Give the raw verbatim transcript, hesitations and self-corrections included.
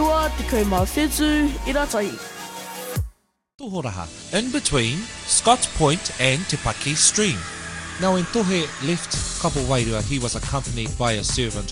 Ua te kaumau whetu, I ratai. Tohoraha, in between Scotts Point and Te Paki Stream. Now when Tohe left Kapo Wairua, he was accompanied by a servant